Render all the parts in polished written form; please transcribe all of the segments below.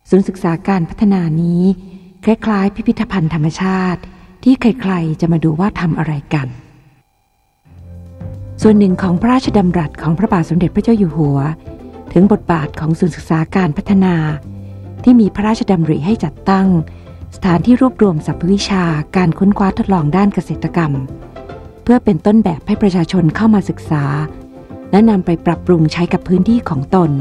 ศูนย์ศึกษาการพัฒนานี้คล้ายๆพิพิธภัณฑ์ธรรมชาติที่ใครๆจะมาดูว่าทำอะไรกันส่วนหนึ่งของพระราชดำรัสของพระบาทสมเด็จพระเจ้าอยู่หัวถึงบทบาทของศูนย์ศึกษาการพัฒนาที่มีพระราชดำริให้จัดตั้งสถานที่รวบรวมสรรพวิชาการค้นคว้าทดลองด้านเกษตรกรรมเพื่อเป็นต้นแบบให้ประชาชนเข้ามาศึกษาและนำไปปรับปรุงใช้กับพื้นที่ของตน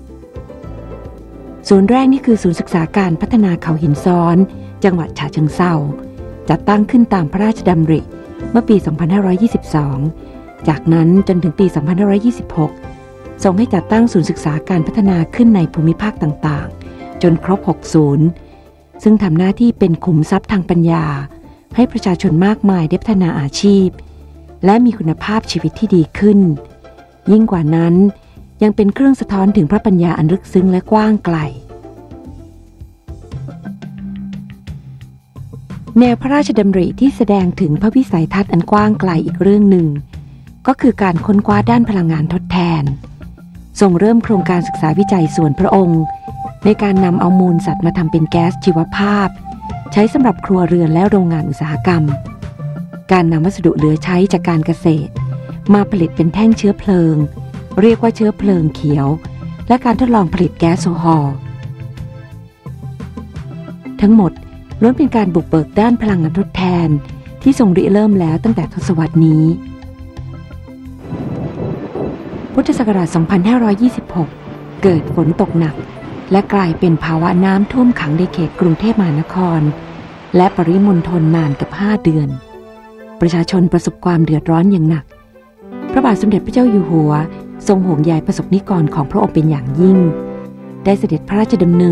ศูนย์แรกนี่คือศูนย์ศึกษาการพัฒนาเขาหินซ้อนจังหวัดฉะเชิงเทราจัดตั้งขึ้นตามพระราชดำริเมื่อปี 2522 จากนั้นจนถึงปี 2526 ส่งให้จัดตั้งศูนย์ศึกษาการพัฒนาขึ้นในภูมิภาคต่างๆจนครบ 6 ศูนย์ซึ่งทำหน้าที่เป็นขุมทรัพย์ทางปัญญาให้ประชาชนมากมายได้พัฒนาอาชีพและมีคุณภาพชีวิตที่ดีขึ้นยิ่งกว่านั้นยังเป็นเครื่องสะท้อนถึงพระปัญญาอันลึกซึ้งและกว้างไกลแนวพระราชดำริที่แสดงถึงพระวิสัยทัศน์อันกว้างไกลอีกเรื่องหนึ่งก็คือการค้นคว้าด้านพลังงานทดแทนส่งเริ่มโครงการศึกษาวิจัยส่วนพระองค์ในการนำเอามูลสัตว์มาทำเป็นแก๊สชีวภาพใช้สำหรับครัวเรือนและโรงงานอุตสาหกรรมการนำวัสดุเหลือใช้จากการเกษตรมาผลิตเป็นแท่งเชื้อเพลิงเรียกว่าเชื้อเพลิงเขียวและการทดลองผลิตแก๊สโซฮอลทั้งหมดล้วนเป็นการบุกเบิกด้านพลังงานทดแทนที่ทรงริเริ่มแล้วตั้งแต่ทศวรรษนี้พุทธศักราช 2526 เกิดฝนตกหนักและกลายเป็นภาวะน้ำท่วมขังในเขตกรุงเทพมหานครและปริมณฑลนานกับ5 เดือนประชาชนประสบความเดือดร้อนอย่างหนักพระบาทสมเด็จพระเจ้าอยู่หัวทรงห่วงใยประสบนิกรของพระองค์เป็นอย่างยิ่งได้เสด็จพระราชดำเนิน